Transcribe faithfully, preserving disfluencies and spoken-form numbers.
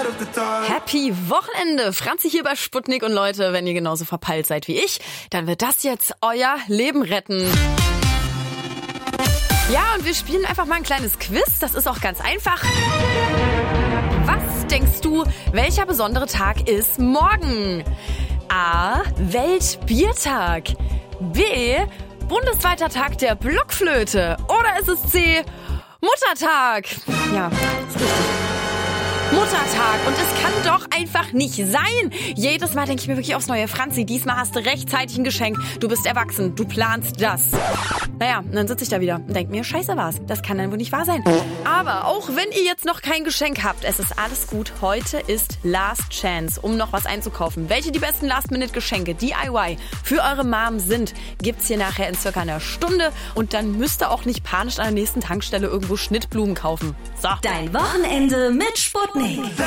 Happy Wochenende! Franzi hier bei Sputnik und Leute, wenn ihr genauso verpeilt seid wie ich, dann wird das jetzt euer Leben retten. Ja, und wir spielen einfach mal ein kleines Quiz. Das ist auch ganz einfach. Was denkst du, welcher besondere Tag ist morgen? A. Weltbiertag. B. Bundesweiter Tag der Blockflöte. Oder ist es C. Muttertag? Ja, ist richtig. Muttertag. Und es kann doch einfach nicht sein. Jedes Mal denke ich mir wirklich aufs Neue, Franzi, diesmal hast du rechtzeitig ein Geschenk. Du bist erwachsen. Du planst das. Naja, und dann sitze ich da wieder und denke mir, scheiße war's. Das kann dann wohl nicht wahr sein. Aber auch wenn ihr jetzt noch kein Geschenk habt, es ist alles gut. Heute ist Last Chance, um noch was einzukaufen. Welche die besten Last-Minute-Geschenke, D I Y, für eure Mom sind, gibt's hier nachher in circa einer Stunde. Und dann müsst ihr auch nicht panisch an der nächsten Tankstelle irgendwo Schnittblumen kaufen. So. Dein Wochenende mit Sputnik.